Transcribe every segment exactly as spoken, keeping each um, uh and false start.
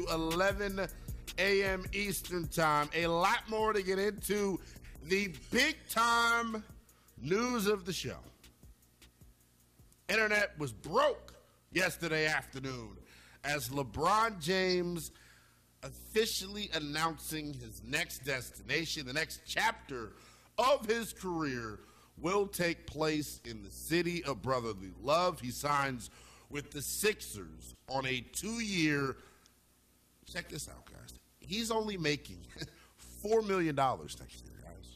eleven a.m. Eastern Time. A lot more to get into. The big time news of the show. Internet was broke yesterday afternoon as LeBron James officially announcing his next destination, the next chapter of his career will take place in the city of brotherly love. He signs with the Sixers on a two-year, check this out, guys. He's only making four million dollars next year, guys.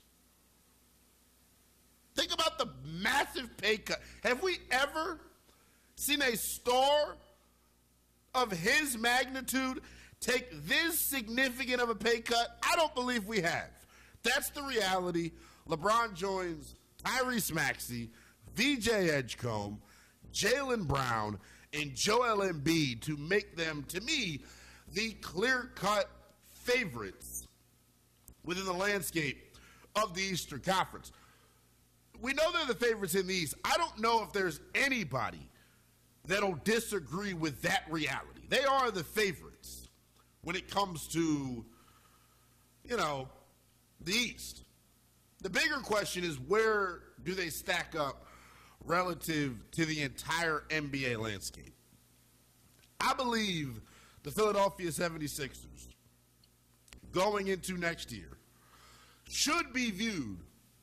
Think about the massive pay cut. Have we ever seen a star of his magnitude take this significant of a pay cut? I don't believe we have. That's the reality. LeBron joins Tyrese Maxey, V J Edgecombe, Jaylen Brown, and Joel Embiid to make them, to me, the clear-cut favorites within the landscape of the Eastern Conference. We know they're the favorites in the East. I don't know if there's anybody that'll disagree with that reality. They are the favorites when it comes to, you know, the East. The bigger question is, where do they stack up relative to the entire N B A landscape? I believe the Philadelphia seventy-sixers going into next year should be viewed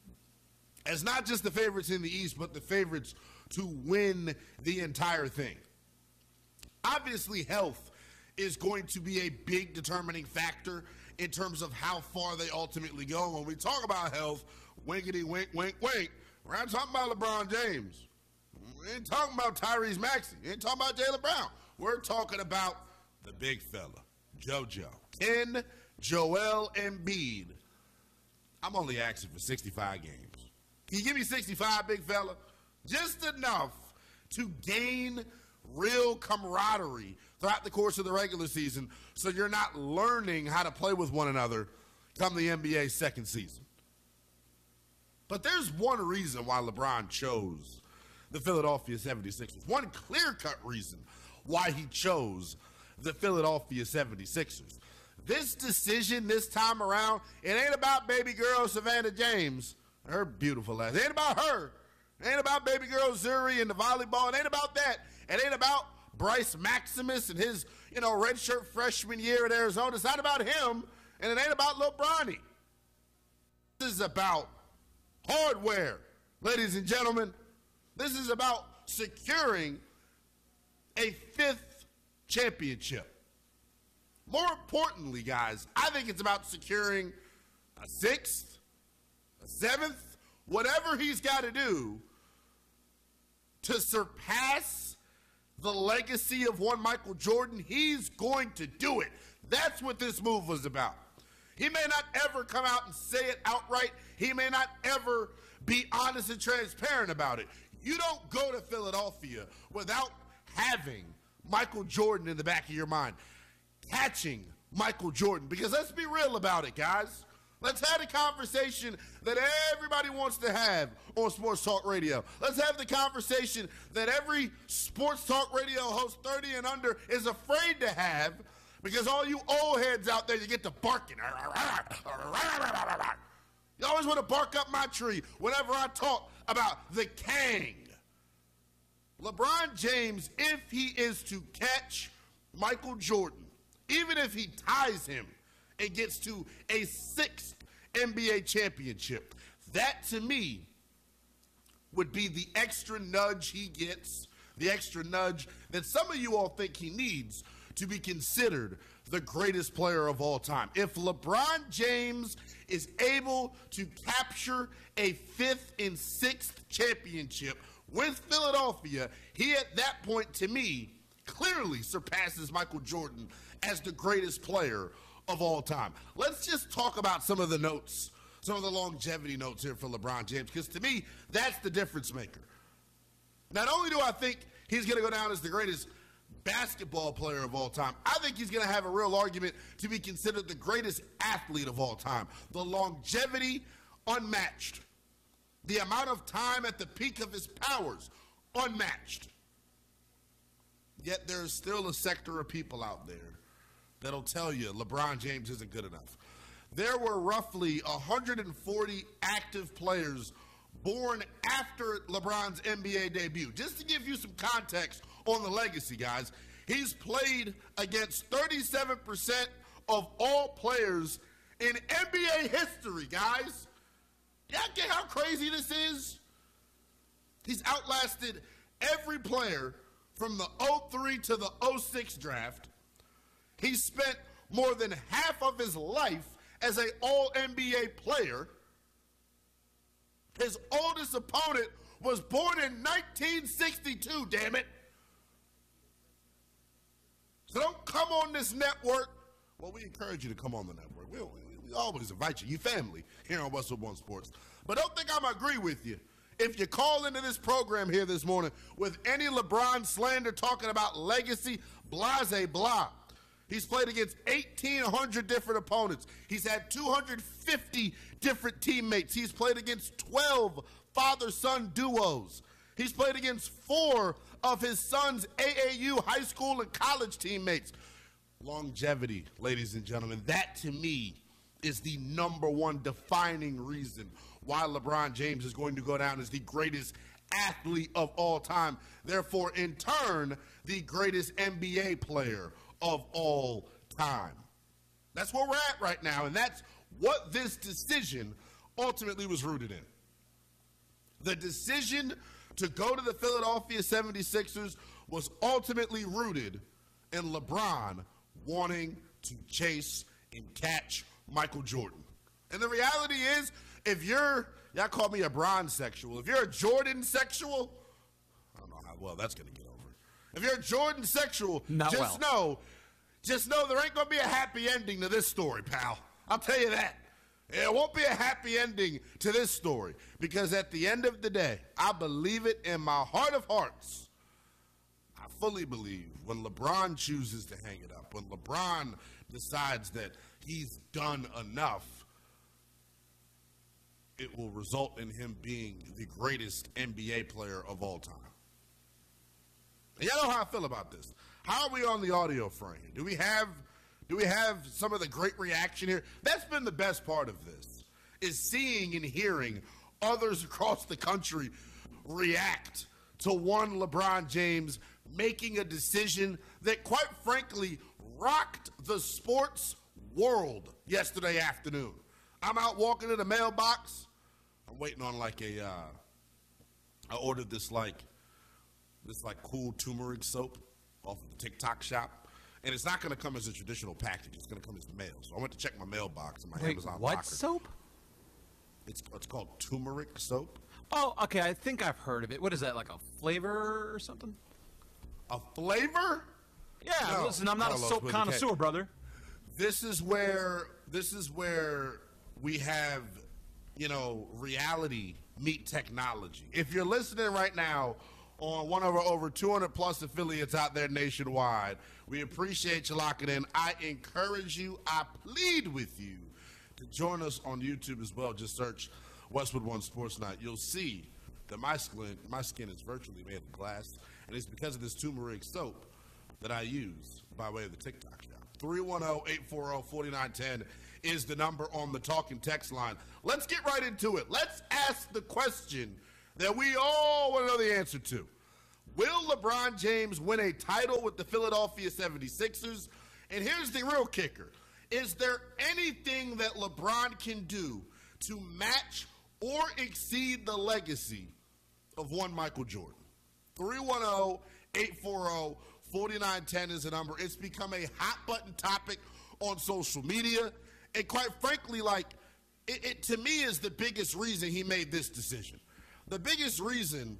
as not just the favorites in the East, but the favorites to win the entire thing. Obviously, health is going to be a big determining factor in terms of how far they ultimately go. When we talk about health, winkety wink, wink, wink, we're not talking about LeBron James. We ain't talking about Tyrese Maxey. We ain't talking about Jaylen Brown. We're talking about the big fella, JoJo. Can Joel Embiid, I'm only asking for sixty-five games. Can you give me sixty-five, big fella? Just enough to gain real camaraderie throughout the course of the regular season so you're not learning how to play with one another come the N B A's second season. But there's one reason why LeBron chose the Philadelphia seventy-sixers. One clear-cut reason why he chose the Philadelphia seventy-sixers. This decision this time around, it ain't about baby girl Savannah James, her beautiful ass. It ain't about her. It ain't about baby girl Zuri and the volleyball. It ain't about that. It ain't about Bryce Maximus and his, you know, redshirt freshman year at Arizona. It's not about him, and it ain't about Lil Bronny. This is about hardware, ladies and gentlemen. This is about securing a fifth championship. More importantly, guys, I think it's about securing a sixth, a seventh, whatever he's got to do to surpass the legacy of one Michael Jordan. He's going to do it. That's what this move was about. He may not ever come out and say it outright. He may not ever be honest and transparent about it. You don't go to Philadelphia without having Michael Jordan in the back of your mind, catching Michael Jordan. Because let's be real about it, guys. Let's have the conversation that everybody wants to have on Sports Talk Radio. Let's have the conversation that every Sports Talk Radio host thirty and under is afraid to have, because all you old heads out there, you get to barking. You always want to bark up my tree whenever I talk about the Kang. LeBron James, if he is to catch Michael Jordan, even if he ties him and gets to a sixth N B A championship, that to me would be the extra nudge he gets, the extra nudge that some of you all think he needs to be considered the greatest player of all time. If LeBron James is able to capture a fifth and sixth championship with Philadelphia, he at that point, to me, clearly surpasses Michael Jordan as the greatest player of all time. Let's just talk about some of the notes, some of the longevity notes here for LeBron James, because to me, that's the difference maker. Not only do I think he's going to go down as the greatest basketball player of all time, I think he's going to have a real argument to be considered the greatest athlete of all time. The longevity, unmatched. The amount of time at the peak of his powers, unmatched. Yet there's still a sector of people out there that'll tell you LeBron James isn't good enough. There were roughly one hundred forty active players born after LeBron's N B A debut. Just to give you some context on the legacy, guys, he's played against thirty-seven percent of all players in N B A history, guys. Y'all get how crazy this is? He's outlasted every player from the oh three to the oh six draft. He spent more than half of his life as an all N B A player. His oldest opponent was born in nineteen sixty-two, damn it. So don't come on this network. Well, we encourage you to come on the network. We, we, we always invite you. You family here on Westwood One Sports. But don't think I'm going to agree with you. If you call into this program here this morning with any LeBron slander talking about legacy, blase blah. He's played against eighteen hundred different opponents. He's had two hundred fifty different teammates. He's played against twelve father-son duos. He's played against four of his son's A A U high school and college teammates. Longevity, ladies and gentlemen, that to me is the number one defining reason why LeBron James is going to go down as the greatest athlete of all time. Therefore, in turn, the greatest N B A player of all time. That's where we're at right now, and that's what this decision ultimately was rooted in. The decision to go to the Philadelphia seventy-sixers was ultimately rooted in LeBron wanting to chase and catch Michael Jordan. And the reality is, if you're, y'all call me a bronze sexual, if you're a Jordan sexual, I don't know how well that's going to get over. If you're a Jordan sexual, Not just well. know, just know there ain't going to be a happy ending to this story, pal. I'll tell you that. There won't be a happy ending to this story, because at the end of the day, I believe it in my heart of hearts. I fully believe when LeBron chooses to hang it up, when LeBron decides that he's done enough, it will result in him being the greatest N B A player of all time. And y'all know how I feel about this. How are we on the audio frame? Do we have do we have some of the great reaction here? That's been the best part of this, is seeing and hearing others across the country react to one LeBron James making a decision that, quite frankly, rocked the sports world yesterday afternoon. I'm out walking in the mailbox. I'm waiting on like a, uh, I ordered this like, this like cool turmeric soap off of the TikTok shop. And it's not going to come as a traditional package. It's going to come as mail. So I went to check my mailbox in my Wait, Amazon what locker. soap? It's, it's called turmeric soap. Oh, okay. I think I've heard of it. What is that, like a flavor or something? A flavor? Yeah, No, listen, I'm not a Carlos soap with a connoisseur, K. brother. This is where this is where we have, you know, reality meet technology. If you're listening right now on one of our over two hundred plus affiliates out there nationwide, we appreciate you locking in. I encourage you, I plead with you to join us on YouTube as well. Just search Westwood One Sports Night. You'll see that my skin, my skin is virtually made of glass, and it's because of this turmeric soap that I use by way of the TikTok shop. three one zero, eight four zero, four nine one zero is the number on the talking text line. Let's get right into it. Let's ask the question that we all want to know the answer to. Will LeBron James win a title with the Philadelphia seventy-sixers? And here's the real kicker. Is there anything that LeBron can do to match or exceed the legacy of one Michael Jordan? three one zero, eight four zero, four nine one zero is the number. It's become a hot button topic on social media. And quite frankly, like, it, it to me is the biggest reason he made this decision. The biggest reason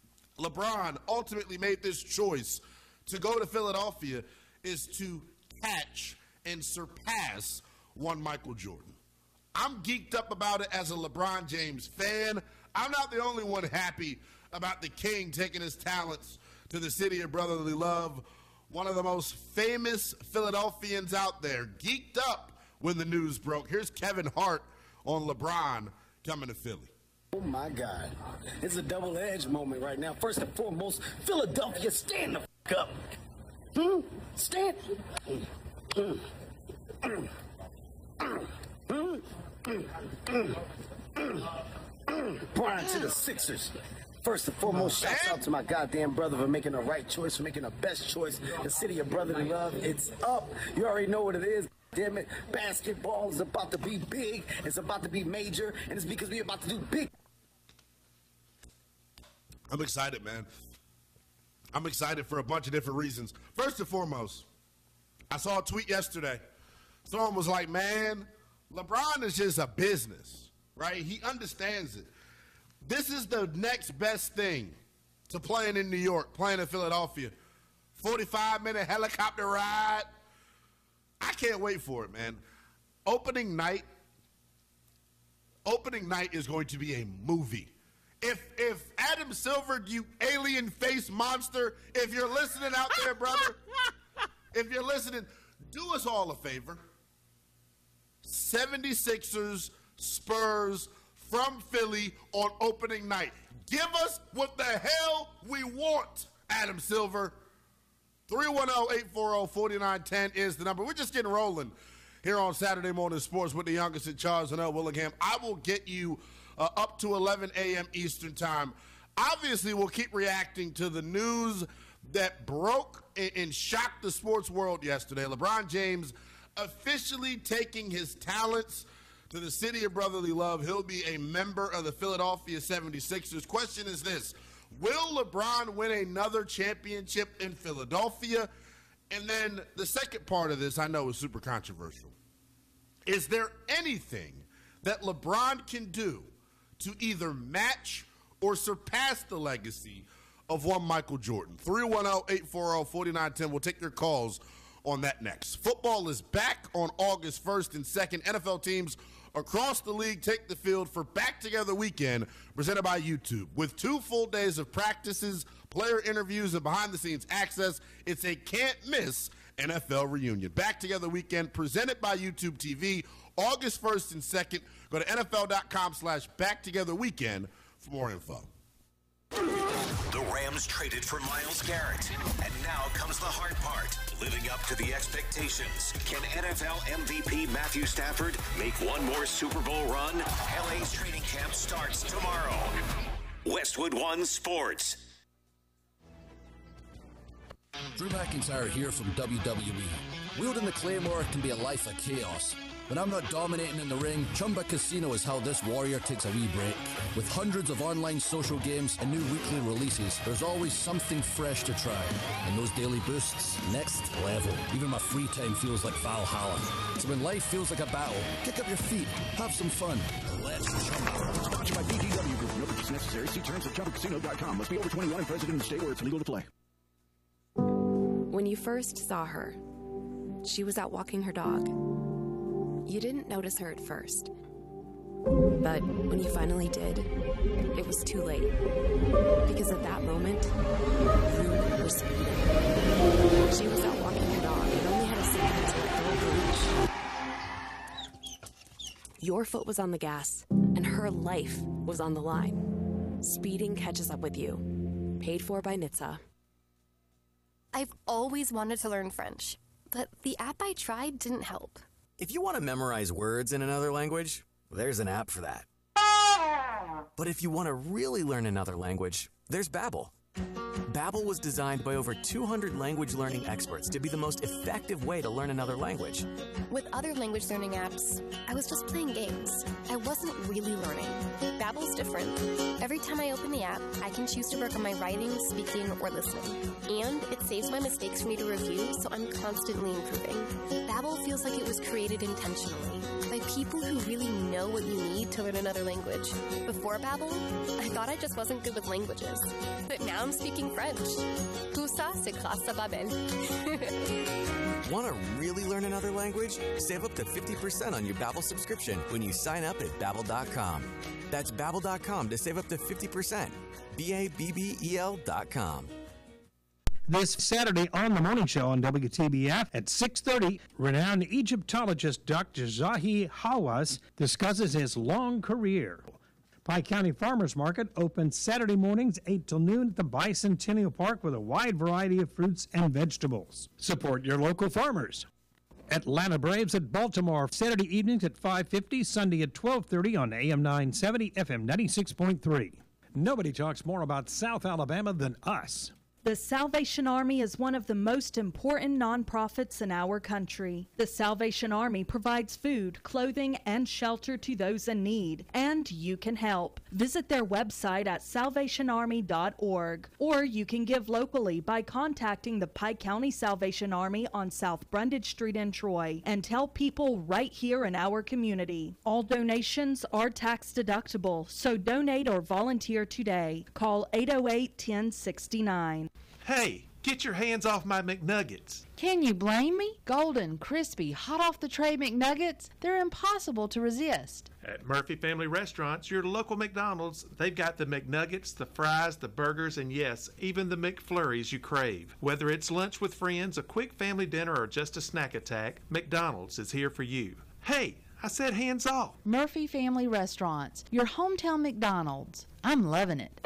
LeBron ultimately made this choice to go to Philadelphia is to catch and surpass one Michael Jordan. I'm geeked up about it as a LeBron James fan. I'm not the only one happy about the King taking his talents to the city of brotherly love. One of the most famous Philadelphians out there, geeked up when the news broke. Here's Kevin Hart on LeBron coming to Philly. Oh, my God. It's a double-edged moment right now. First and foremost, Philadelphia, stand the f*** up. Hmm? Stand. Brian to the Sixers. First and foremost, shouts out to my goddamn brother for making the right choice, for making the best choice. The city of brotherly love, it's up. You already know what it is. Damn it, basketball is about to be big, it's about to be major, and it's because we're about to do big. I'm excited, man. I'm excited for a bunch of different reasons. First and foremost, I saw a tweet yesterday. Someone was like, man, LeBron is just a business, right? He understands it. This is the next best thing to playing in New York, playing in Philadelphia. forty-five minute helicopter ride. I can't wait for it, man. Opening night, opening night is going to be a movie. If if Adam Silver, you alien face monster, if you're listening out there, brother, if you're listening, do us all a favor. seventy-sixers, Spurs from Philly on opening night. Give us what the hell we want, Adam Silver. three one zero, eight four zero, four nine one zero is the number. We're just getting rolling here on Saturday Morning Sports with the youngest in Charles and L. Willingham. I will get you uh, up to eleven a.m. Eastern time. Obviously, we'll keep reacting to the news that broke and, and shocked the sports world yesterday. LeBron James officially taking his talents to the city of brotherly love. He'll be a member of the Philadelphia seventy-sixers. Question is this: will LeBron win another championship in Philadelphia? And then the second part of this I know is super controversial. Is there anything that LeBron can do to either match or surpass the legacy of one Michael Jordan? three one zero, eight four zero, four nine one zero. We'll take your calls on that next. Football is back on August first and second. N F L teams across the league take the field for Back Together Weekend, presented by YouTube. With two full days of practices, player interviews, and behind-the-scenes access, it's a can't-miss N F L reunion. Back Together Weekend, presented by YouTube T V, August first and second. Go to N F L dot com slash Back Together Weekend for more info. The Rams traded for Myles Garrett, and now comes the hard part, living up to the expectations. Can N F L M V P Matthew Stafford make one more Super Bowl run? L A's training camp starts tomorrow. Westwood One Sports. Drew McIntyre here from W W E. Wielding the Claymore can be a life of chaos. When I'm not dominating in the ring, Chumba Casino is how this warrior takes a wee break. With hundreds of online social games and new weekly releases, there's always something fresh to try. And those daily boosts, next level. Even my free time feels like Valhalla. So when life feels like a battle, kick up your feet, have some fun. Let's Chumba. Sponsored by B G W Group. No purchase necessary. See terms at Chumba Casino dot com. Must be over twenty-one and present in the state where it's legal to play. When you first saw her, she was out walking her dog. You didn't notice her at first. But when you finally did, it was too late. Because at that moment, you were speeding. She was out walking her dog and only had a second to let go of the leash. Your foot was on the gas, and her life was on the line. Speeding catches up with you. Paid for by N H T S A. I've always wanted to learn French, but the app I tried didn't help. If you want to memorize words in another language, there's an app for that. But if you want to really learn another language, there's Babbel. Babbel was designed by over two hundred language learning experts to be the most effective way to learn another language. With other language learning apps, I was just playing games. I wasn't really learning. Babbel's different. Every time I open the app, I can choose to work on my writing, speaking, or listening. And it saves my mistakes for me to review, so I'm constantly improving. Babbel feels like it was created intentionally by people who really know what you need to learn another language. Before Babbel, I thought I just wasn't good with languages. But now I'm speaking French. Tout ça, c'est grâce à Babbel. Want to really learn another language? Save up to fifty percent on your Babbel subscription when you sign up at Babbel dot com. That's Babbel dot com to save up to fifty percent. B A B B E L dot com. This Saturday on The Morning Show on W T B F at six thirty, renowned Egyptologist Doctor Zahi Hawass discusses his long career. Pike County Farmers Market opens Saturday mornings eight till noon at the Bicentennial Park with a wide variety of fruits and vegetables. Support your local farmers. Atlanta Braves at Baltimore, Saturday evenings at five fifty, Sunday at twelve thirty on A M nine seventy, F M ninety-six point three. Nobody talks more about South Alabama than us. The Salvation Army is one of the most important nonprofits in our country. The Salvation Army provides food, clothing, and shelter to those in need, and you can help. Visit their website at salvation army dot org, or you can give locally by contacting the Pike County Salvation Army on South Brundage Street in Troy, and tell people right here in our community. All donations are tax deductible, so donate or volunteer today. Call eight oh eight, one oh six nine. Hey, get your hands off my McNuggets. Can you blame me? Golden, crispy, hot off the tray McNuggets, they're impossible to resist. At Murphy Family Restaurants, your local McDonald's, they've got the McNuggets, the fries, the burgers, and yes, even the McFlurries you crave. Whether it's lunch with friends, a quick family dinner, or just a snack attack, McDonald's is here for you. Hey, I said hands off. Murphy Family Restaurants, your hometown McDonald's. I'm loving it.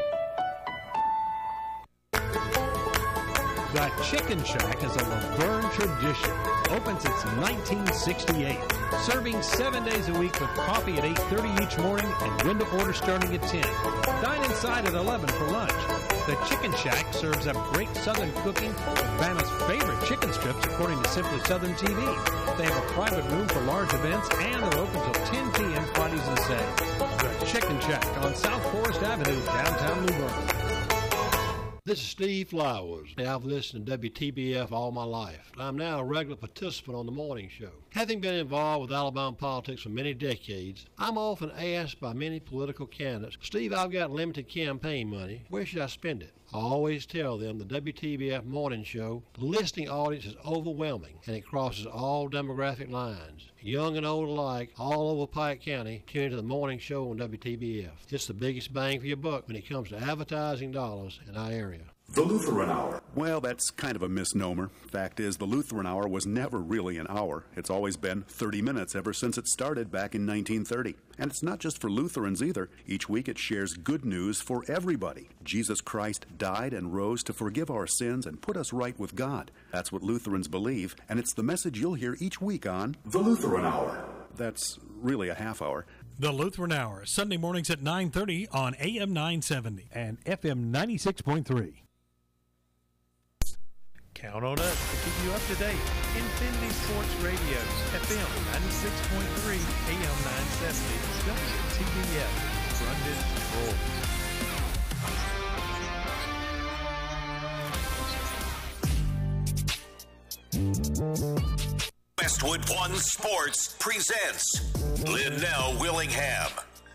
The Chicken Shack is a Laverne tradition. Open since nineteen sixty-eight. Serving seven days a week with coffee at eight thirty each morning and window order starting at ten. Dine inside at eleven for lunch. The Chicken Shack serves up great Southern cooking, Vanna's favorite chicken strips according to Simply Southern T V. They have a private room for large events and they're open till ten p.m. Fridays and Saturdays. The Chicken Shack on South Forest Avenue, downtown New Bern. This is Steve Flowers. I've listened to W T B F all my life. I'm now a regular participant on the morning show. Having been involved with Alabama politics for many decades, I'm often asked by many political candidates, Steve, I've got limited campaign money. Where should I spend it? I always tell them the W T B F morning show, the listening audience is overwhelming and it crosses all demographic lines. Young and old alike, all over Pike County, tune into the morning show on W T B F. It's the biggest bang for your buck when it comes to advertising dollars in our area. The Lutheran Hour. Well, that's kind of a misnomer. Fact is, the Lutheran Hour was never really an hour. It's always been thirty minutes ever since it started back in nineteen thirty. And it's not just for Lutherans either. Each week it shares good news for everybody. Jesus Christ died and rose to forgive our sins and put us right with God. That's what Lutherans believe, and it's the message you'll hear each week on The Lutheran Hour. That's really a half hour. The Lutheran Hour, Sunday mornings at nine thirty on A M nine seventy and F M ninety-six point three. Count on us to keep you up to date. Infinity Sports Radio's F M ninety-six point three, A M nine seventy, W T B F, Brundage, Troy. Westwood One Sports presents Linnell Willingham.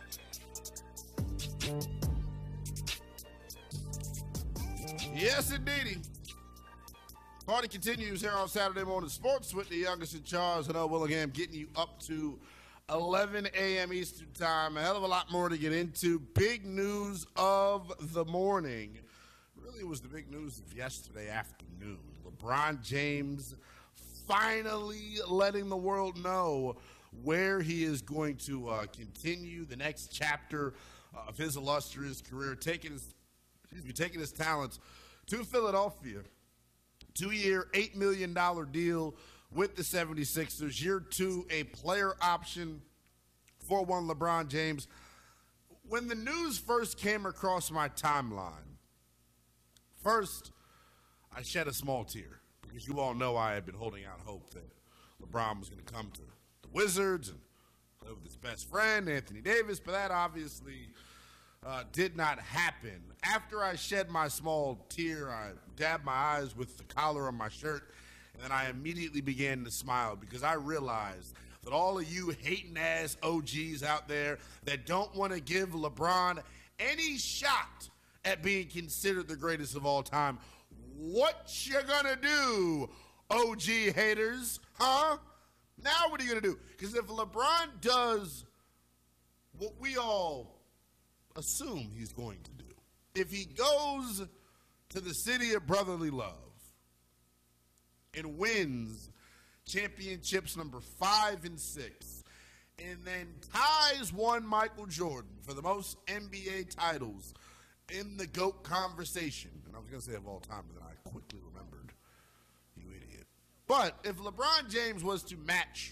Yes, indeedy. Party continues here on Saturday Morning Sports with the youngest in charge, Linnell Willingham, getting you up to eleven a.m. Eastern Time. A hell of a lot more to get into. Big news of the morning. Really, it was the big news of yesterday afternoon. LeBron James finally letting the world know where he is going to uh, continue the next chapter uh, of his illustrious career, taking his, excuse me, taking his talents to Philadelphia. Two-year, eight million dollars deal with the seventy-sixers. Year two, a player option for one LeBron James. When the news first came across my timeline, first, I shed a small tear because you all know I had been holding out hope that LeBron was going to come to the Wizards and play with his best friend, Anthony Davis, but that obviously Uh, did not happen. After I shed my small tear, I dabbed my eyes with the collar on my shirt, and then I immediately began to smile because I realized that all of you hating-ass O Gs out there that don't want to give LeBron any shot at being considered the greatest of all time, what you gonna do, O G haters? Huh? Now what are you gonna do? Because if LeBron does what we all assume he's going to do, if he goes to the city of brotherly love and wins championships number five and six, and then ties one Michael Jordan for the most N B A titles in the GOAT conversation, and I was going to say of all time, but then I quickly remembered, you idiot, But if LeBron James was to match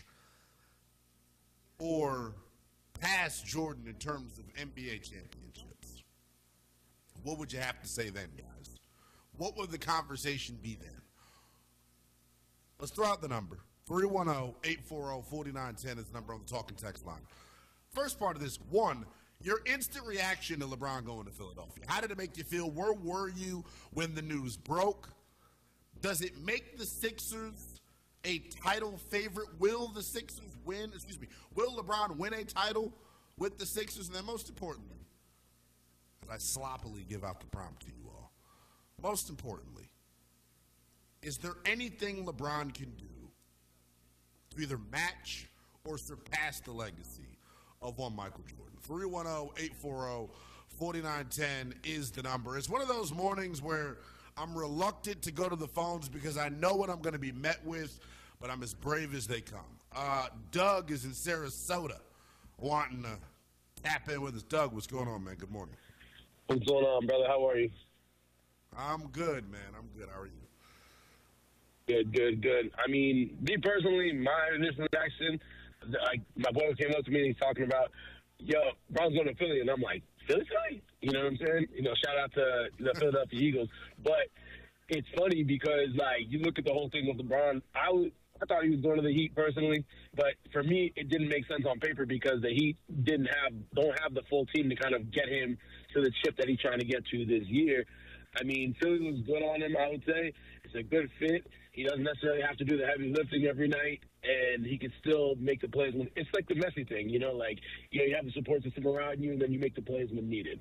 or pass Jordan in terms of N B A championships, what would you have to say then, guys? What would the conversation be then? Let's throw out the number. three one zero, eight four zero, four nine one zero is the number on the talking text line. First part of this, one, your instant reaction to LeBron going to Philadelphia. How did it make you feel? Where were you when the news broke? Does it make the Sixers a title favorite? Will the Sixers win? Excuse me. Will LeBron win a title with the Sixers? And then most importantly, as I sloppily give out the prompt to you all, most importantly, is there anything LeBron can do to either match or surpass the legacy of one Michael Jordan? three one zero, eight four zero, four nine one zero is the number. It's one of those mornings where I'm reluctant to go to the phones because I know what I'm going to be met with, but I'm as brave as they come. Uh, Doug is in Sarasota wanting to tap in with us. Doug, what's going on, man? Good morning. What's going on, brother? How are you? I'm good, man. I'm good. How are you? Good, good, good. I mean, me personally, my initial reaction, like, my boy came up to me and he's talking about, yo, Bron's going to Philly, and I'm like, Philly, Philly? You know what I'm saying? You know, shout out to the Philadelphia Eagles. But it's funny because, like, you look at the whole thing with LeBron, I was, I thought he was going to the Heat personally, but for me, it didn't make sense on paper because the Heat didn't have, don't have the full team to kind of get him to the chip that he's trying to get to this year. I mean, Philly was good on him, I would say. It's a good fit. He doesn't necessarily have to do the heavy lifting every night, and he can still make the plays. When, it's like the Messi thing, you know, like, you know, you have the support system around you, and then you make the plays when needed.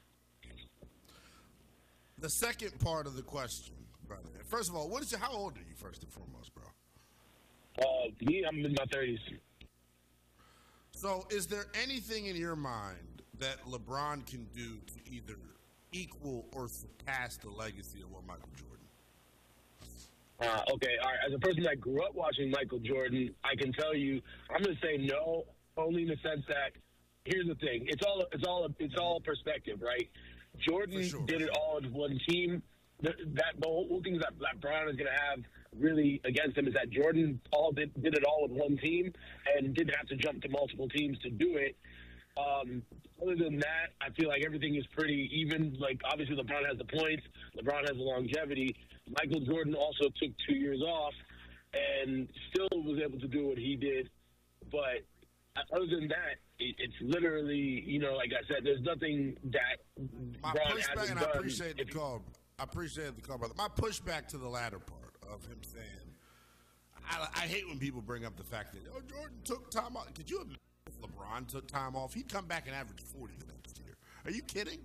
The second part of the question, brother. First of all, what is your, how old are you, first and foremost, bro? Uh, me, I'm in my thirties. So is there anything in your mind that LeBron can do to either equal or surpass the legacy of what Michael Jordan? Uh, okay, all right. As a person that grew up watching Michael Jordan, I can tell you, I'm going to say no, only in the sense that here's the thing: it's all it's all it's all perspective, right? Jordan sure. did it all as one team. The, that the whole thing that, that Brown is going to have really against him is that Jordan all did did it all with one team and didn't have to jump to multiple teams to do it. Um, other than that, I feel like everything is pretty even. Like, obviously, LeBron has the points. LeBron has the longevity. Michael Jordan also took two years off and still was able to do what he did. But other than that, it, it's literally, you know, like I said, there's nothing that My LeBron pushback, hasn't and done. I appreciate the call. I appreciate the call, brother. My pushback to the latter part of him saying, I, I hate when people bring up the fact that, oh, Jordan took time off. Could you imagine if LeBron took time off? He'd come back and average forty the next year. Are you kidding?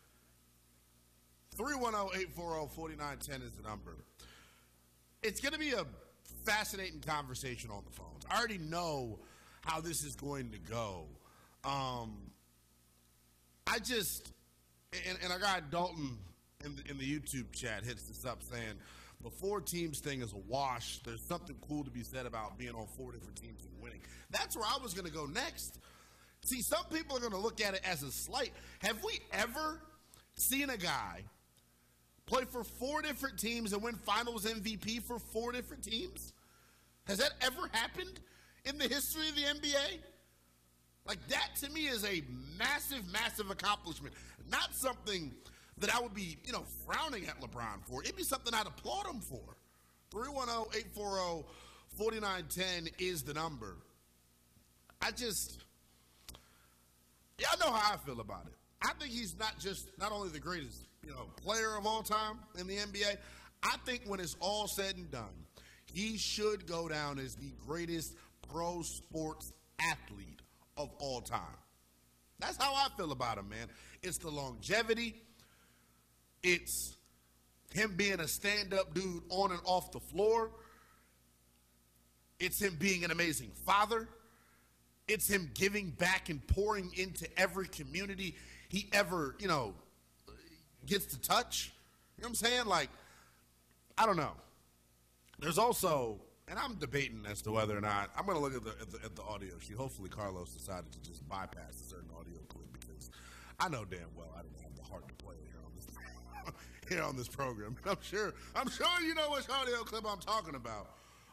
three one zero, eight four zero, four nine one zero is the number. It's going to be a fascinating conversation on the phones. I already know how this is going to go. Um, I just, and, and our guy Dalton in the, in the YouTube chat hits this up saying, the four teams thing is a wash. There's something cool to be said about being on four different teams and winning. That's where I was going to go next. See, some people are going to look at it as a slight. Have we ever seen a guy play for four different teams and win finals M V P for four different teams? Has that ever happened in the history of the N B A? Like, that to me is a massive, massive accomplishment. Not something that I would be, you know, frowning at LeBron for. It'd be something I'd applaud him for. three one zero, eight four zero, four nine one zero is the number. I just, y'all know how I feel about it. I think he's not just, not only the greatest, you know, player of all time in the N B A, I think when it's all said and done, he should go down as the greatest pro sports athlete of all time. That's how I feel about him, man. It's the longevity. It's him being a stand-up dude on and off the floor. It's him being an amazing father. It's him giving back and pouring into every community he ever, you know, gets to touch. You know what I'm saying? Like, I don't know. There's also, and I'm debating as to whether or not, I'm going to look at the, at the at the audio sheet. Hopefully Carlos decided to just bypass a certain audio clip because I know damn well I didn't have the heart to play it here on this here on this program. I'm sure, I'm sure you know which audio clip I'm talking about.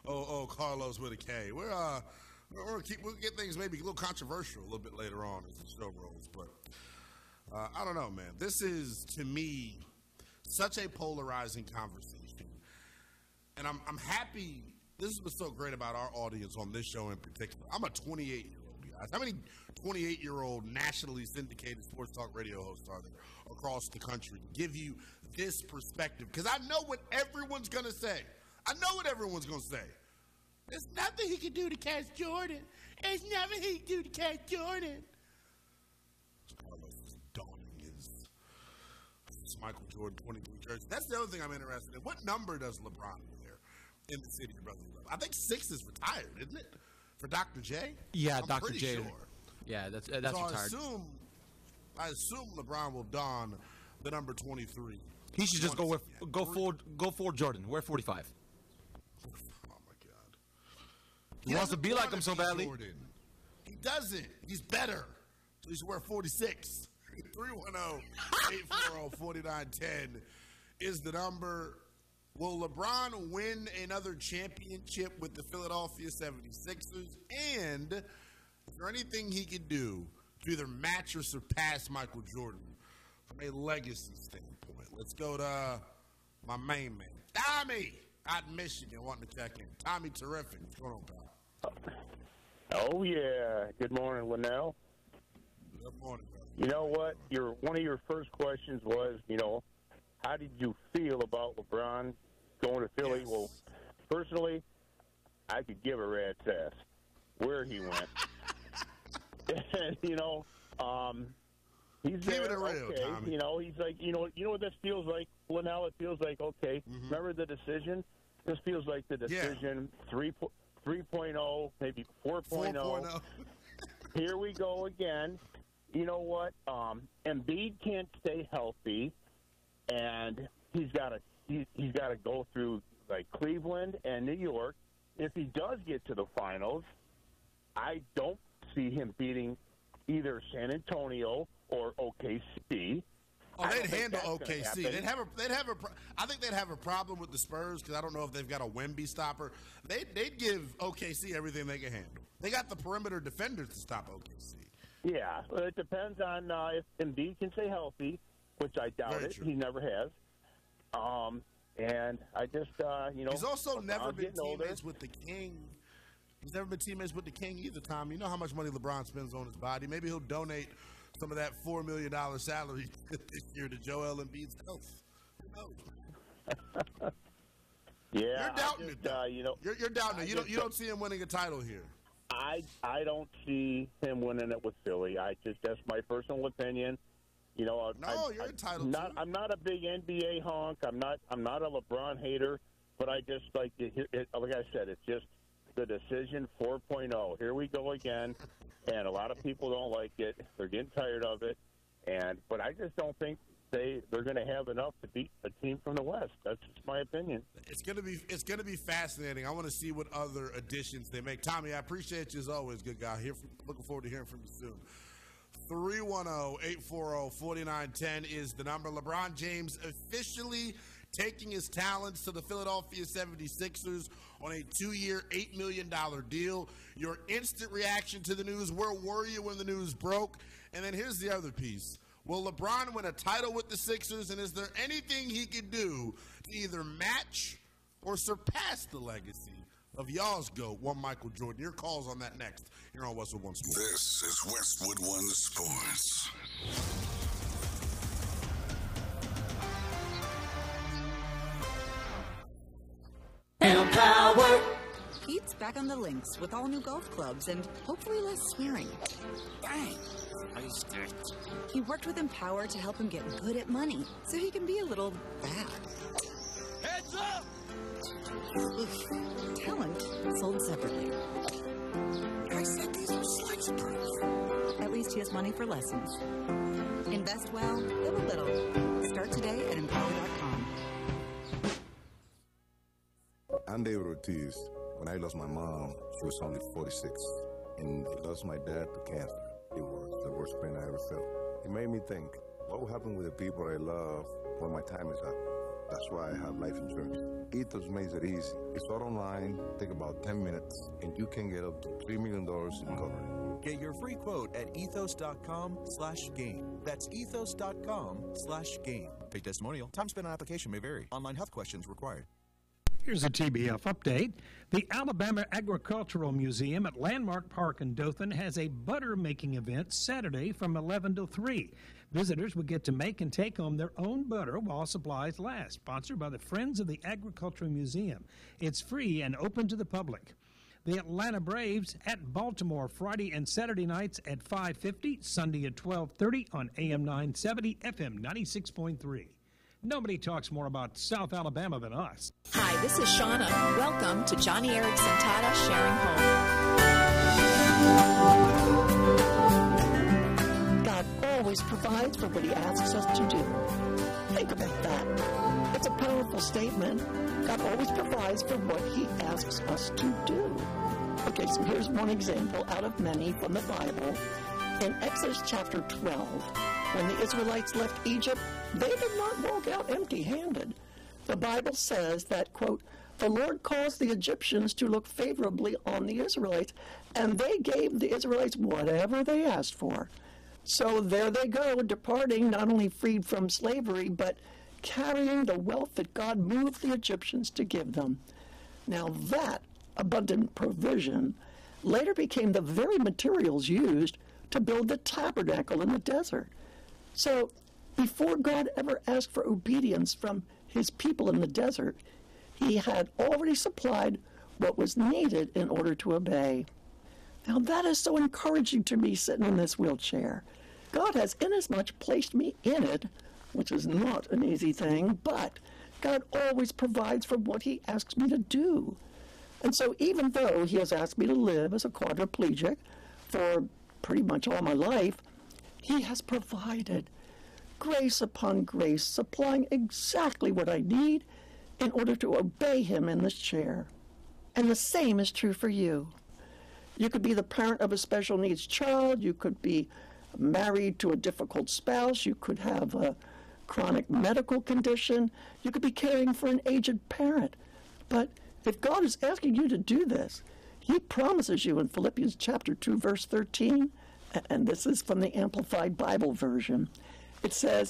Oh, oh, Carlos with a K. We're uh, we're gonna keep we'll get things maybe a little controversial a little bit later on as the show rolls, but uh, I don't know, man. This is to me such a polarizing conversation, and I'm I'm happy. This is what's so great about our audience on this show in particular. I'm a twenty-eight-year-old, guys. How many twenty-eight-year-old nationally syndicated sports talk radio hosts are there across the country to give you this perspective? Because I know what everyone's going to say. I know what everyone's going to say. There's nothing he can do to catch Jordan. There's nothing he can do to catch Jordan. Carlos is donning his, his Michael Jordan twenty-three jersey. That's the other thing I'm interested in. What number does LeBron wear in the city of brotherly love? I think six is retired, isn't it? For Doctor J? Yeah, I'm Doctor J. Sure. Yeah, that's uh, that's so retired. I assume, I assume LeBron will don the number twenty-three. He should just go with, go full go full Jordan. Wear forty-five. He, he wants to be like him so badly. Jordan. He doesn't. He's better. So he should wear forty-six. three one zero, eight four zero, four nine one zero is the number. Will LeBron win another championship with the Philadelphia seventy-sixers? And is there anything he can do to either match or surpass Michael Jordan from a legacy standpoint? Let's go to uh, my main man, Tommy, out in Michigan, wanting to check in. Tommy, terrific. What's going on, pal? Oh, yeah. Good morning, Linnell. Good morning, brother. You know what? Your one of your first questions was, you know, how did you feel about LeBron going to Philly? Yes. Well, personally, I could give a rat's ass where he went. And, you know, um, he's Keep there, it real, okay. Tommy. You know, he's like, you know, you know what this feels like, Linnell? It feels like, okay, mm-hmm. Remember the decision? This feels like the decision yeah. three po- three point oh, maybe four point oh. Here we go again. You know what? Um, Embiid can't stay healthy, and he's got to he, he's got to go through like Cleveland and New York. If he does get to the finals, I don't see him beating either San Antonio or O K C. Oh, they'd handle O K C. They'd have a. They'd have a. I think they'd have a problem with the Spurs because I don't know if they've got a Wemby stopper. They'd they'd give O K C everything they can handle. They got the perimeter defenders to stop O K C. Yeah, well, it depends on uh, if Embiid can stay healthy, which I doubt Very it. True. He never has. Um, and I just uh, you know he's also never been teammates older. with the King. He's never been teammates with the King either, Tom. You know how much money LeBron spends on his body. Maybe he'll donate some of that four million dollars salary this year to Joel Embiid's health. Who knows? Yeah, you're doubting just, it. Though. Uh, you know, you're, you're doubting I it. You don't. just, You don't see him winning a title here. I I don't see him winning it with Philly. I just that's my personal opinion. You know, no, I, you're I, entitled not, to. I'm not a big N B A honk. I'm not. I'm not a LeBron hater. But I just like to hear it. Like I said, it's just the decision four point oh. Here we go again, and a lot of people don't like it. They're getting tired of it, and but I just don't think they they're going to have enough to beat a team from the West. That's just my opinion. It's gonna be it's gonna be fascinating. I want to see what other additions they make. Tommy, I appreciate you as always, good guy. Here, from, looking forward to hearing from you soon. three one zero, eight four zero, four nine one zero is the number. LeBron James officially taking his talents to the Philadelphia seventy-sixers on a two-year, eight million dollars deal. Your instant reaction to the news, where were you when the news broke? And then here's the other piece. Will LeBron win a title with the Sixers, and is there anything he can do to either match or surpass the legacy of y'all's GOAT, one Michael Jordan? Your calls on that next here on Westwood One Sports. This is Westwood One Sports. Power. Pete's back on the links with all new golf clubs and hopefully less swearing. Dang. He worked with Empower to help him get good at money so he can be a little bad. Heads up! Oof. Talent sold separately. I said these are slice proof. At least he has money for lessons. Invest well, live a little. Start today at empower dot com. I'm David Ortiz. When I lost my mom, she was only forty-six. And I lost my dad to cancer. It was the worst pain I ever felt. It made me think, what will happen with the people I love when my time is up? That's why I have life insurance. Ethos makes it easy. It's all online, take about ten minutes, and you can get up to three million dollars in coverage. Get your free quote at ethos.com slash game. That's ethos.com slash game. Fake testimonial. Time spent on application may vary. Online health questions required. Here's a T B F update. The Alabama Agricultural Museum at Landmark Park in Dothan has a butter making event Saturday from eleven to three. Visitors will get to make and take home their own butter while supplies last. Sponsored by the Friends of the Agricultural Museum. It's free and open to the public. The Atlanta Braves at Baltimore Friday and Saturday nights at five fifty, Sunday at twelve thirty on A M nine seventy, F M ninety-six point three. Nobody talks more about South Alabama than us. Hi, this is Shauna. Welcome to Johnny Erickson Tata Sharing Home. God always provides for what he asks us to do. Think about that. It's a powerful statement. God always provides for what he asks us to do. Okay, so here's one example out of many from the Bible. In Exodus chapter twelve, when the Israelites left Egypt, they did not walk out empty-handed. The Bible says that, quote, the Lord caused the Egyptians to look favorably on the Israelites, and they gave the Israelites whatever they asked for. So there they go, departing, not only freed from slavery, but carrying the wealth that God moved the Egyptians to give them. Now that abundant provision later became the very materials used to build the tabernacle in the desert. So before God ever asked for obedience from his people in the desert, he had already supplied what was needed in order to obey. Now that is so encouraging to me sitting in this wheelchair. God has inasmuch placed me in it, which is not an easy thing, but God always provides for what he asks me to do. And so even though he has asked me to live as a quadriplegic for pretty much all my life, he has provided grace upon grace, supplying exactly what I need in order to obey him in this chair. And the same is true for you. You could be the parent of a special needs child. You could be married to a difficult spouse. You could have a chronic medical condition. You could be caring for an aged parent. But if God is asking you to do this, he promises you in Philippians chapter two, verse thirteen, and this is from the Amplified Bible version. It says,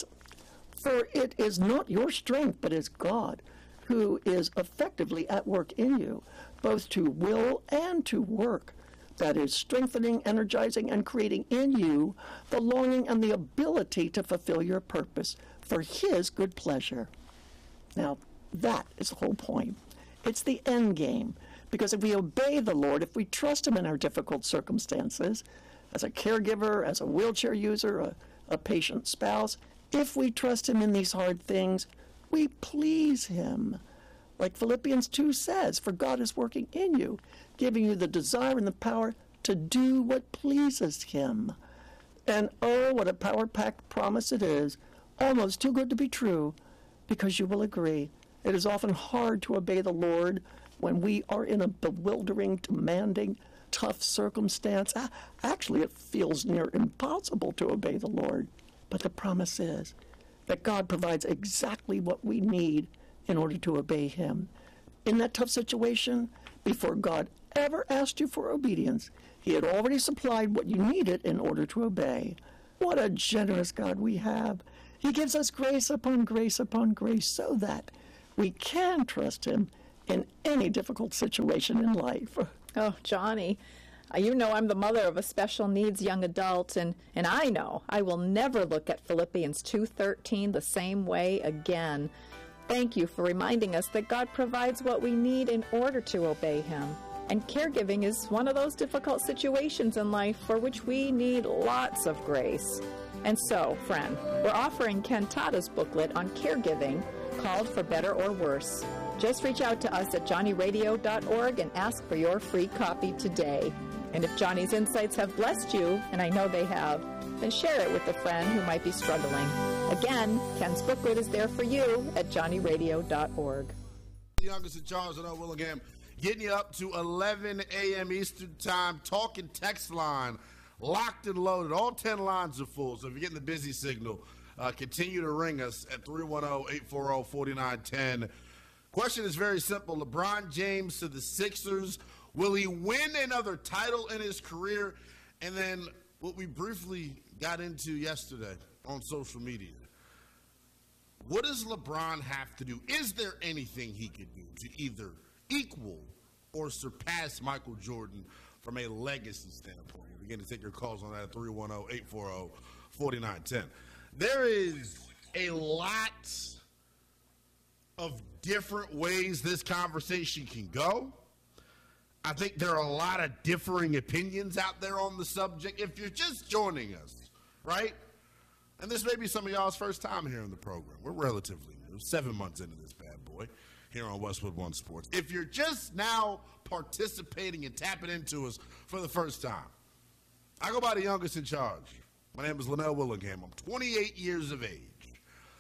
for it is not your strength, but is God who is effectively at work in you, both to will and to work. That is, strengthening, energizing, and creating in you the longing and the ability to fulfill your purpose for his good pleasure. Now, that is the whole point. It's the end game. Because if we obey the Lord, if we trust him in our difficult circumstances, as a caregiver, as a wheelchair user, a, a patient spouse, if we trust him in these hard things, we please him. Like Philippians two says, for God is working in you, giving you the desire and the power to do what pleases him. And oh, what a power-packed promise it is, almost too good to be true, because you will agree. It is often hard to obey the Lord when we are in a bewildering, demanding, tough circumstance. Actually, it feels near impossible to obey the Lord. But the promise is that God provides exactly what we need in order to obey him. In that tough situation, before God ever asked you for obedience, he had already supplied what you needed in order to obey. What a generous God we have. He gives us grace upon grace upon grace so that we can trust him in any difficult situation in life. Oh, Johnny, you know I'm the mother of a special needs young adult, and, and I know I will never look at Philippians two thirteen the same way again. Thank you for reminding us that God provides what we need in order to obey him. And caregiving is one of those difficult situations in life for which we need lots of grace. And so, friend, we're offering Ken Tata's booklet on caregiving called For Better or Worse. Just reach out to us at johnny radio dot org and ask for your free copy today. And if Johnny's insights have blessed you, and I know they have, then share it with a friend who might be struggling. Again, Ken's booklet is there for you at johnny radio dot org. Youngest in Charles and Earl Willingham, getting you up to eleven a.m. Eastern Time, talking text line, locked and loaded. All ten lines are full, so if you're getting the busy signal, Uh, continue to ring us at three one zero, eight four zero, four nine one zero. Question is very simple. LeBron James to the Sixers. Will he win another title in his career? And then what we briefly got into yesterday on social media. What does LeBron have to do? Is there anything he could do to either equal or surpass Michael Jordan from a legacy standpoint? Again, to take your calls on that at three one zero, eight four zero, four nine one zero. There is a lot of different ways this conversation can go. I think there are a lot of differing opinions out there on the subject. If you're just joining us, right? And this may be some of y'all's first time here in the program. We're relatively new, seven months into this bad boy here on Westwood One Sports. If you're just now participating and tapping into us for the first time, I go by the youngest in charge. My name is Linnell Willingham. I'm twenty-eight years of age.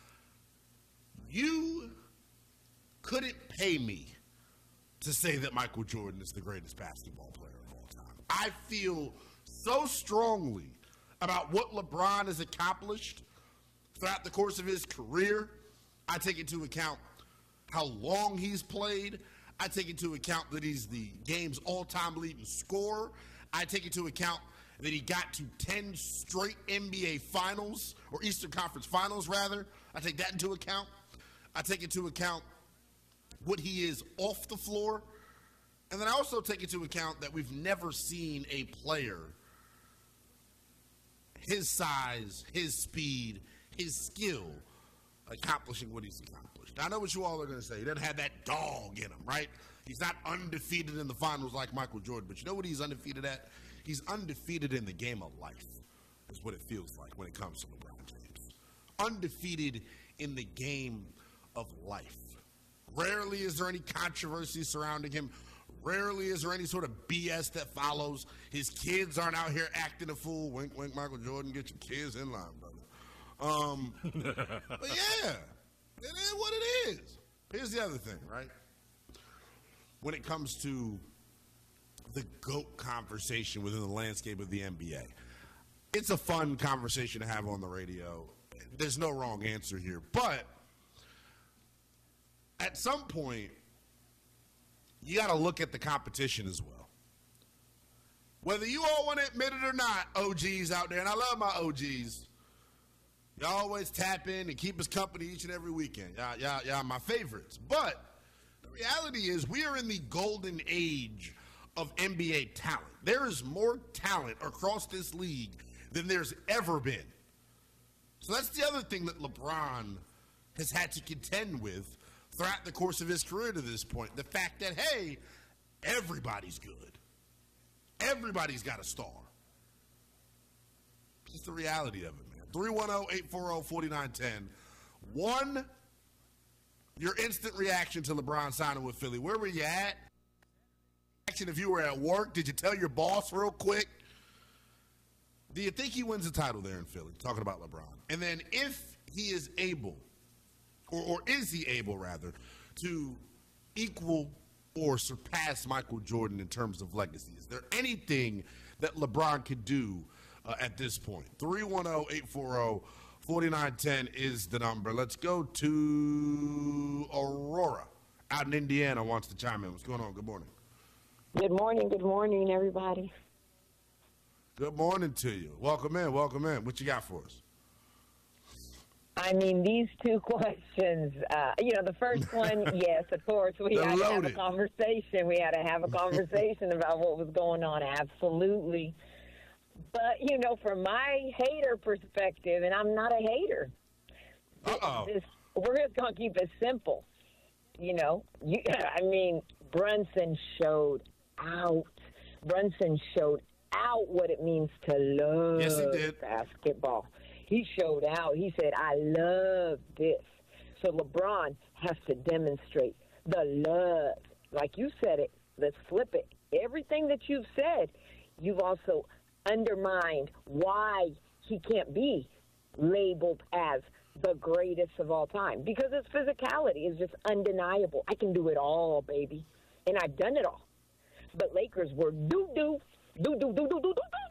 You couldn't pay me to say that Michael Jordan is the greatest basketball player of all time. I feel so strongly about what LeBron has accomplished throughout the course of his career. I take into account how long he's played. I take into account that he's the game's all-time leading scorer. I take into account that he got to ten straight N B A finals, or Eastern Conference finals, rather. I take that into account. I take into account what he is off the floor. And then I also take into account that we've never seen a player his size, his speed, his skill accomplishing what he's accomplished. Now, I know what you all are going to say. He doesn't have that dog in him, right? He's not undefeated in the finals like Michael Jordan. But you know what he's undefeated at? He's undefeated in the game of life, is what it feels like when it comes to LeBron James. Undefeated in the game of life. Rarely is there any controversy surrounding him. Rarely is there any sort of B S that follows. His kids aren't out here acting a fool. Wink, wink, Michael Jordan, get your kids in line, brother. Um, but yeah, it is what it is. Here's the other thing, right? When it comes to the GOAT conversation within the landscape of the N B A, it's a fun conversation to have on the radio. There's no wrong answer here. But at some point, you got to look at the competition as well. Whether you all want to admit it or not, O Gs out there, and I love my O Gs, y'all always tap in and keep us company each and every weekend. Y'all, y'all, y'all my favorites. But the reality is we are in the golden age of N B A talent. There is more talent across this league than there's ever been. So that's the other thing that LeBron has had to contend with throughout the course of his career to this point. The fact that, hey, everybody's good. Everybody's got a star. It's the reality of it, man. three one zero, eight four zero, four nine one zero. One, your instant reaction to LeBron signing with Philly. Where were you at? If you were at work, did you tell your boss real quick? Do you think he wins the title there in Philly? Talking about LeBron. And then if he is able, or, or is he able, rather, to equal or surpass Michael Jordan in terms of legacy? Is there anything that LeBron could do uh, at this point? three one zero, eight four zero, four nine one zero is the number. Let's go to Aurora out in Indiana wants to chime in. What's going on? Good morning. Good morning. Good morning, everybody. Good morning to you. Welcome in. Welcome in. What you got for us? I mean, these two questions, uh, you know, the first one, yes, of course, we They're had to have loaded. a conversation. We had to have a conversation about what was going on, absolutely. But, you know, from my hater perspective, and I'm not a hater, Uh-oh. this, we're just going to keep it simple. You know, you, I mean, Brunson showed out. Brunson showed out what it means to love Yes, he did. basketball. He showed out. He said, I love this. So LeBron has to demonstrate the love. Like you said it, let's flip it. Everything that you've said, you've also undermined why he can't be labeled as the greatest of all time. Because his physicality is just undeniable. I can do it all, baby. And I've done it all. But Lakers were doo-doo, doo-doo, doo-doo, doo-doo, doo-doo.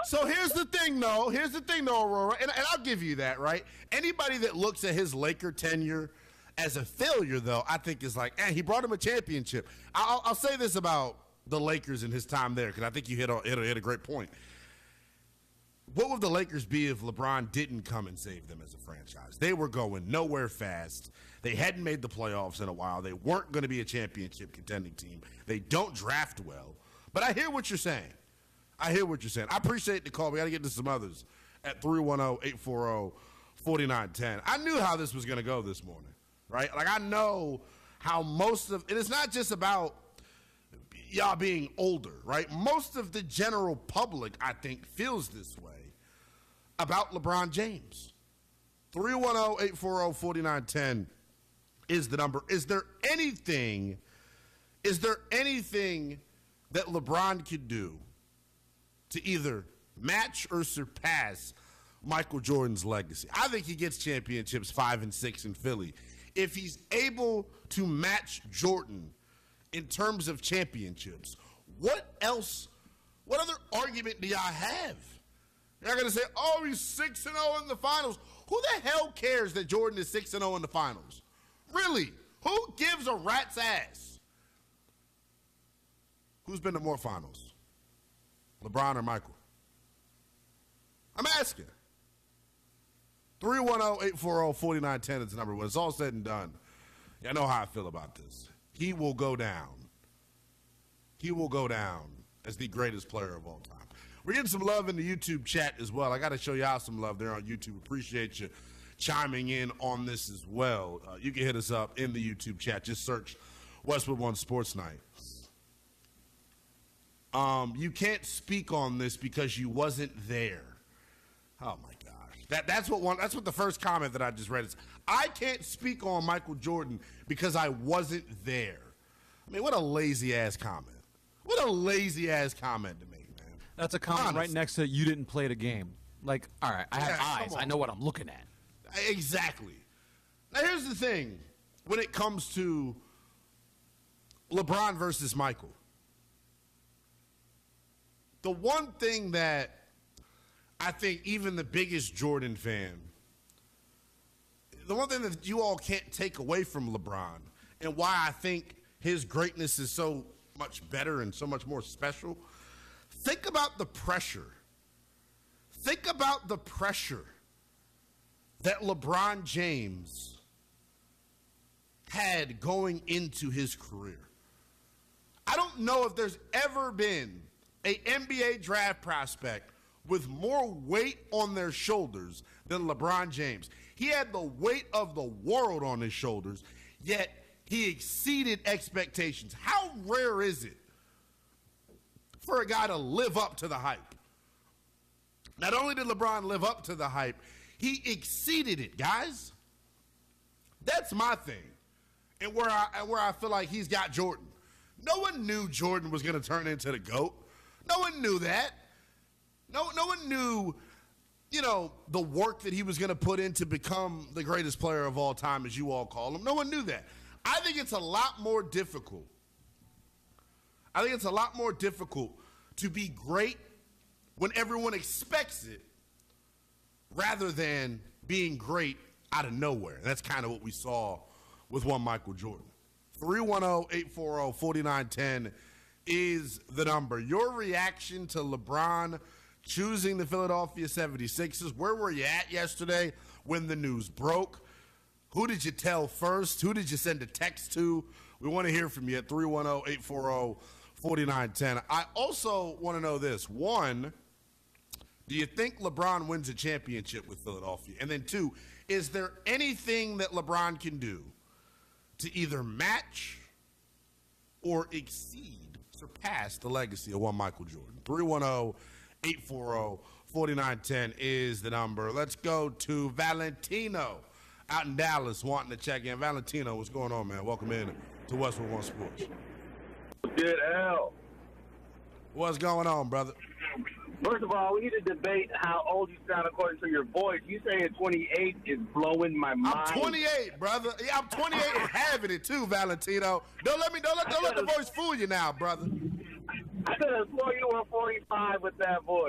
So here's the thing, though. Here's the thing, though, Aurora, and, and I'll give you that, right? Anybody that looks at his Laker tenure as a failure, though, I think is like, eh, he brought him a championship. I'll, I'll say this about the Lakers in his time there, because I think you hit a, hit, a, hit a great point. What would the Lakers be if LeBron didn't come and save them as a franchise? They were going nowhere fast. They hadn't made the playoffs in a while. They weren't going to be a championship contending team. They don't draft well. But I hear what you're saying. I hear what you're saying. I appreciate the call. We got to get to some others at three one zero, eight four zero, four nine one zero. I knew how this was going to go this morning, right? Like, I know how most of – and it's not just about y'all being older, right? Most of the general public, I think, feels this way about LeBron James. three one zero, eight four zero, four nine one zero is the number. Is there anything – is there anything that LeBron could do to either match or surpass Michael Jordan's legacy? I think he gets championships five and six in Philly. If he's able to match Jordan in terms of championships, what else, what other argument do y'all have? You're going to say, oh, he's six and oh in the finals. Who the hell cares that Jordan is six and oh in the finals? Really? Who gives a rat's ass? Who's been to more finals? LeBron or Michael? I'm asking. three one zero, eight four zero, four nine one zero is the number. When it's all said and done, I know how I feel about this. He will go down. He will go down as the greatest player of all time. We're getting some love in the YouTube chat as well. I got to show y'all some love there on YouTube. Appreciate you chiming in on this as well. Uh, you can hit us up in the YouTube chat. Just search Westwood One Sports Night. Um, you can't speak on this because you wasn't there. Oh my gosh, that that's what one. That's what the first comment that I just read is. I can't speak on Michael Jordan because I wasn't there. I mean, what a lazy ass comment. What a lazy ass comment to make, man. That's a comment Honest. right next to you didn't play the game. Like, all right, I have Yeah, eyes. I know what I'm looking at. Exactly. Now here's the thing: when it comes to LeBron versus Michael. The one thing that I think even the biggest Jordan fan, the one thing that you all can't take away from LeBron and why I think his greatness is so much better and so much more special, think about the pressure. Think about the pressure that LeBron James had going into his career. I don't know if there's ever been a N B A draft prospect with more weight on their shoulders than LeBron James. He had the weight of the world on his shoulders, yet he exceeded expectations. How rare is it for a guy to live up to the hype? Not only did LeBron live up to the hype, he exceeded it, guys. That's my thing. And where I, and where I feel like he's got Jordan. No one knew Jordan was going to turn into the GOAT. No one knew that. No, no one knew, you know, the work that he was going to put in to become the greatest player of all time, as you all call him. No one knew that. I think it's a lot more difficult. I think it's a lot more difficult to be great when everyone expects it rather than being great out of nowhere. That's kind of what we saw with one Michael Jordan. three one zero, eight four zero, four nine one zero is the number. Your reaction to LeBron choosing the Philadelphia seventy-sixers, where were you at yesterday when the news broke? Who did you tell first? Who did you send a text to? We want to hear from you at three one zero, eight four zero, four nine one zero. I also want to know this. One, do you think LeBron wins a championship with Philadelphia? And then two, is there anything that LeBron can do to either match or exceed, surpass the legacy of one Michael Jordan? three one zero, eight four zero, four nine one zero is the number. Let's go to Valentino out in Dallas wanting to check in. Valentino, what's going on, man? Welcome in to Westwood One Sports. Good, Al. What's going on, brother? First of all, we need to debate how old you sound according to your voice. You saying twenty-eight is blowing my mind. I'm twenty-eight, brother. Yeah, I'm twenty-eight and having it too, Valentino. Don't let me, don't let, don't let the voice fool you now, brother. I could have sworn you were forty-five with that voice.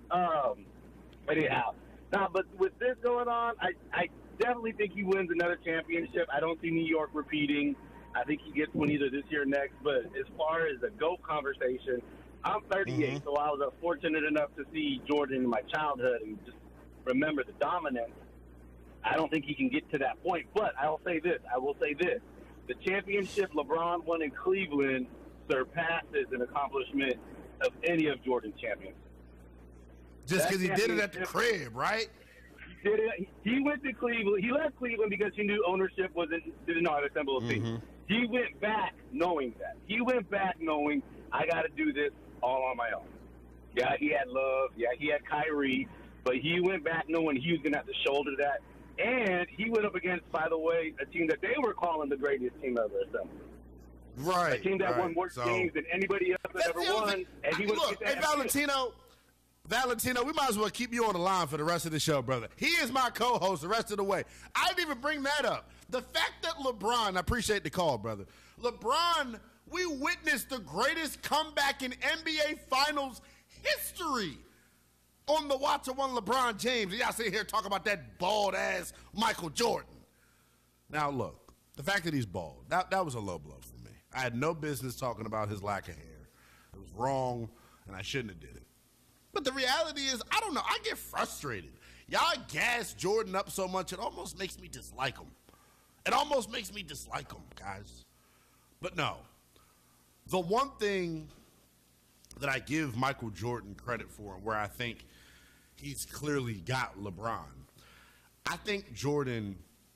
Um, anyhow, now, but with this going on, I, I definitely think he wins another championship. I don't see New York repeating. I think he gets one either this year or next. But as far as the GOAT conversation, I'm thirty-eight, mm-hmm. so I was uh, fortunate enough to see Jordan in my childhood and just remember the dominance. I don't think he can get to that point. But I will say this. I will say this. The championship LeBron won in Cleveland surpasses an accomplishment of any of Jordan's champions. Just because he did it at the crib, right? He did it. He went to Cleveland. He left Cleveland because he knew ownership wasn't didn't know how to assemble a team. Mm-hmm. He went back knowing that. He went back knowing I got to do this all on my own. Yeah, he had Love. Yeah, he had Kyrie. But he went back knowing he was going to have to shoulder that. And he went up against, by the way, a team that they were calling the greatest team ever assembled. Right. A team that right. won more so, games than anybody else that ever won. Thing. And he I, was look, hey, Valentino, Valentino, we might as well keep you on the line for the rest of the show, brother. He is my co-host the rest of the way. I didn't even bring that up. The fact that LeBron, I appreciate the call, brother. LeBron, we witnessed the greatest comeback in N B A Finals history on the watch of one LeBron James. And y'all sit here talking about that bald-ass Michael Jordan. Now, look, the fact that he's bald, that, that was a low blow for me. I had no business talking about his lack of hair. It was wrong, and I shouldn't have did it. But the reality is, I don't know. I get frustrated. Y'all gas Jordan up so much, it almost makes me dislike him. It almost makes me dislike him, guys. But no. The one thing that I give Michael Jordan credit for, and where I think he's clearly got LeBron, I think Jordan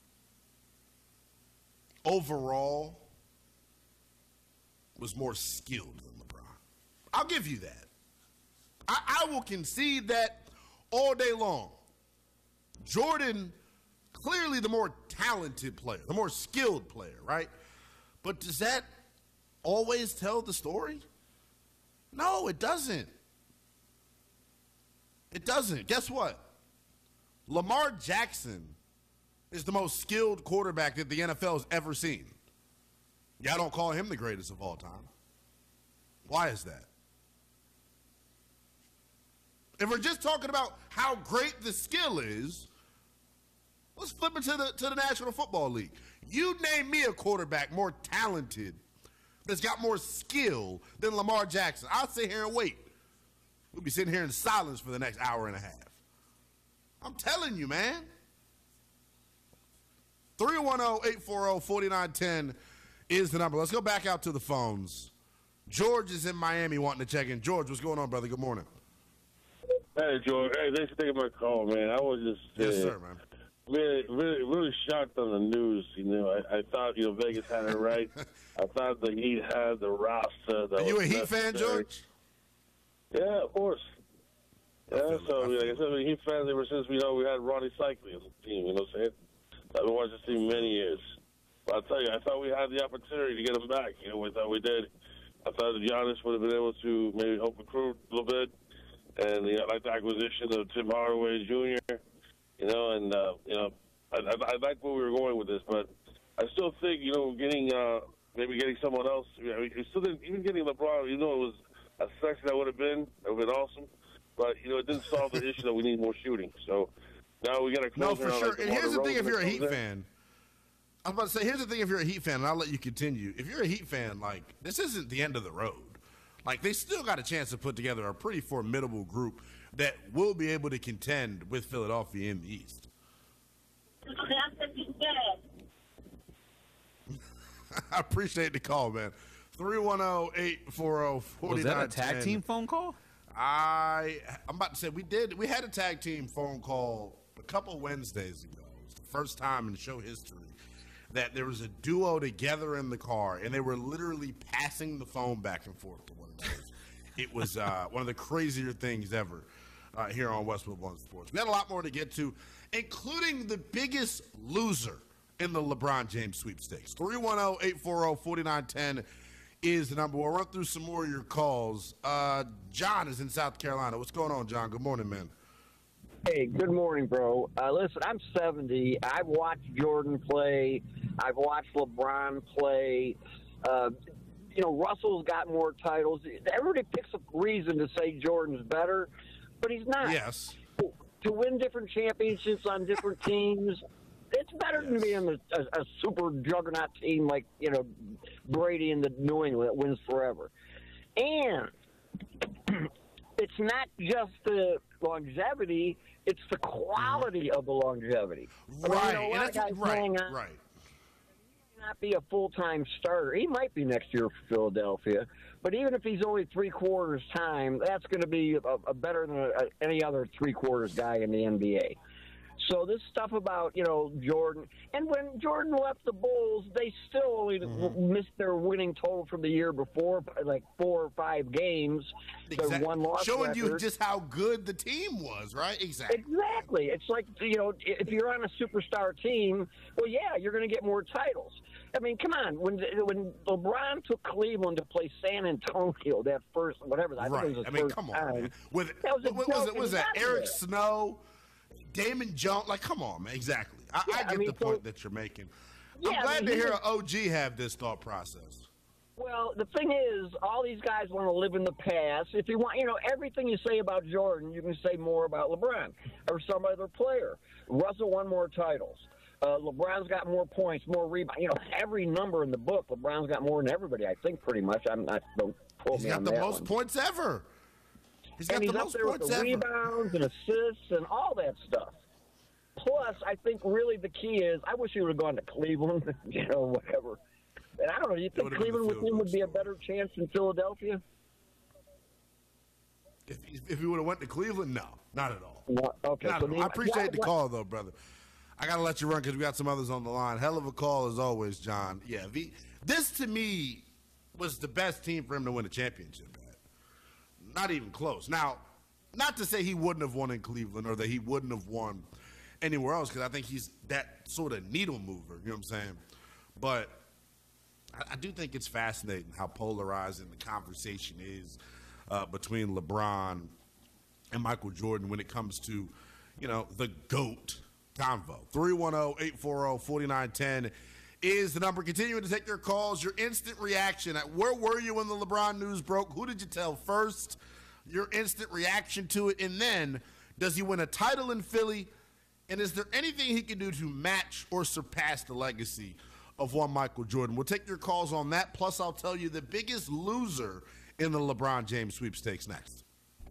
overall was more skilled than LeBron. I'll give you that. I, I will concede that all day long. Jordan, clearly the more talented player, the more skilled player, right? But does that always tell the story? No, it doesn't. It doesn't. Guess what? Lamar Jackson is the most skilled quarterback that the N F L has ever seen. Y'all don't call him the greatest of all time. Why is that? If we're just talking about how great the skill is, let's flip it to the to the National Football League. You name me a quarterback more talented that's got more skill than Lamar Jackson. I'll sit here and wait. We'll be sitting here in silence for the next hour and a half. I'm telling you, man. three one zero, eight four zero, four nine one zero is the number. Let's go back out to the phones. George is in Miami wanting to check in. George, what's going on, brother? Good morning. Hey, George. Hey, thanks for taking my call, man. I was just yes, uh, sir, man. Really, really, really shocked on the news. You know, I, I thought you know Vegas had it right. I thought the Heat had the roster. That Are you was a Heat necessary. fan, George? Yeah, of course. Yeah, so like I said, we're Heat fans ever since we know we had Ronnie Cycling on the team. You know what I'm saying? I've been watching this team many years. But I'll tell you, I thought we had the opportunity to get him back. You know, we thought we did. I thought that Giannis would have been able to maybe help recruit a little bit. And, you know, like the acquisition of Tim Hardaway Junior, you know, and, uh, you know, I, I, I like where we were going with this, but I still think, you know, getting, uh, maybe getting someone else, I mean, we still didn't, even getting LeBron, you know, it was a sexy that would have been, that would have been awesome, but, you know, it didn't solve the issue that we need more shooting. So now we got to close. No, for sure. Like and here's the thing if you're a Heat in. fan. I was about to say, here's the thing if you're a Heat fan, and I'll let you continue. If you're a Heat fan, like, this isn't the end of the road. Like, they still got a chance to put together a pretty formidable group that will be able to contend with Philadelphia in the East. I appreciate the call, man. three one zero, eight four zero, four nine one zero. Was that a tag team phone call? I, I'm about to say, we did. We had a tag team phone call a couple Wednesdays ago. It was the first time in show history that there was a duo together in the car, and they were literally passing the phone back and forth to one another. It was uh, one of the crazier things ever uh, here on Westwood One Sports. We had a lot more to get to, including the biggest loser in the LeBron James sweepstakes. three one zero, eight four zero, four nine one zero is the number. We'll run through some more of your calls. Uh, John is in South Carolina. What's going on, John? Good morning, man. Hey, good morning, bro. Uh, listen, I'm seventy. I've watched Jordan play. I've watched LeBron play. Uh, you know, Russell's got more titles. Everybody picks a reason to say Jordan's better, but he's not. Yes. To win different championships on different teams, it's better than being a, a, a super juggernaut team like, you know, Brady in the New England that wins forever. And it's not just the longevity, it's the quality of the longevity. Right. I mean, you know, a lot of guys right, hang on. right. He might not be a full-time starter. He might be next year for Philadelphia. But even if he's only three-quarters time, that's going to be a, a better than a, a, any other three-quarters guy in the N B A. So this stuff about, you know, Jordan, and when Jordan left the Bulls, they still only mm-hmm. missed their winning total from the year before, like four or five games. Exactly. Their one loss Showing record. you just how good the team was, right? Exactly. Exactly. It's like, you know, if you're on a superstar team, well, yeah, you're going to get more titles. I mean, come on. When when LeBron took Cleveland to play San Antonio, that first, whatever, I right. think it was his I mean, first come on, time. man. With, that was, what was it? Was that Eric there. Snow, Damon Jones? Like, come on, man. Exactly. I, Yeah, I get I mean, the so- point that you're making. Yeah, I'm glad I mean, to he hear was- an O G have this thought process. Well, the thing is, all these guys want to live in the past. If you want, you know, everything you say about Jordan, you can say more about LeBron or some other player. Russell won more titles. Uh, LeBron's got more points, more rebounds. You know, every number in the book, LeBron's got more than everybody, I think, pretty much. I'm not, don't quote He's me got on the that most one. points ever. He's got and he's the up most there with points the ever. rebounds and assists and all that stuff. Plus, I think really the key is, I wish he would have gone to Cleveland, you know, whatever. And I don't know, do you think would've been Cleveland the with him would be a better chance than Philadelphia? If, if he would have went to Cleveland, no, not at all. No, okay, Not so at all. the- I appreciate why- the why- call, though, brother. I got to let you run because we got some others on the line. Hell of a call as always, John. Yeah, v, this to me was the best team for him to win a championship at. Not even close. Now, not to say he wouldn't have won in Cleveland or that he wouldn't have won anywhere else because I think he's that sort of needle mover, you know what I'm saying? But I, I do think it's fascinating how polarizing the conversation is uh, between LeBron and Michael Jordan when it comes to, you know, the GOAT convo. three one zero, eight four zero, four nine one zero is the number. Continuing to take your calls, your instant reaction. At where were you when the LeBron news broke? Who did you tell first? Your instant reaction to it. And then, does he win a title in Philly? And is there anything he can do to match or surpass the legacy of one Michael Jordan? We'll take your calls on that. Plus, I'll tell you the biggest loser in the LeBron James sweepstakes next.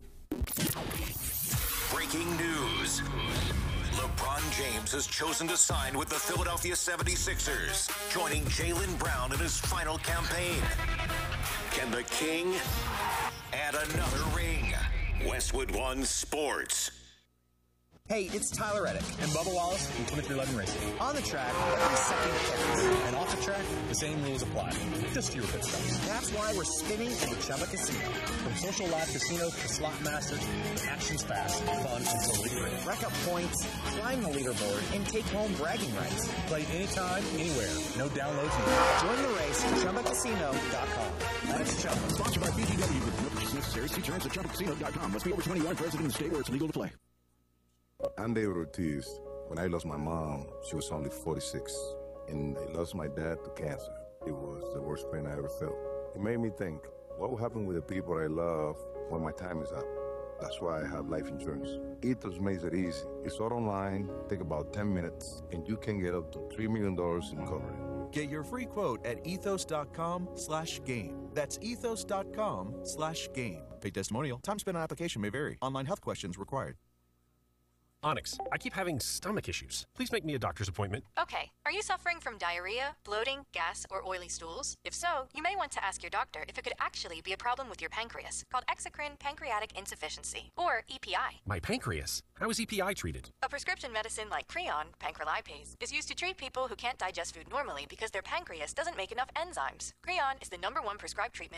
Breaking news. LeBron James has chosen to sign with the Philadelphia seventy-sixers, joining Jaylen Brown in his final campaign. Can the King add another ring? Westwood One Sports. Hey, it's Tyler Reddick and Bubba Wallace from twenty-three eleven Racing. On the track, every second counts. And off the track, the same rules apply. Just fewer pit stops. That's why we're spinning at the Chumba Casino. From social live casinos to slot masters, action's fast, fun, and totally free. Rack up points, climb the leaderboard, and take home bragging rights. Play anytime, anywhere. No downloads needed. Join the race at Chumba Casino dot com. That's Chumba. Sponsored by B G W Group. No purchase necessary. See terms at Chumba Casino dot com. Must be over twenty-one. Present in the state where it's legal to play. I'm David Ortiz. When I lost my mom, she was only forty-six. And I lost my dad to cancer. It was the worst pain I ever felt. It made me think, what will happen with the people I love when my time is up? That's why I have life insurance. Ethos makes it easy. It's all online, take about ten minutes, and you can get up to three million dollars in coverage. Get your free quote at ethos.com slash game. That's ethos.com slash game. Paid testimonial. Time spent on application may vary. Online health questions required. Onyx, I keep having stomach issues. Please make me a doctor's appointment. Okay, are you suffering from diarrhea, bloating, gas, or oily stools? If so, you may want to ask your doctor if it could actually be a problem with your pancreas, called exocrine pancreatic insufficiency, or E P I. My pancreas? How is E P I treated? A prescription medicine like Creon, pancrelipase, is used to treat people who can't digest food normally because their pancreas doesn't make enough enzymes. Creon is the number one prescribed treatment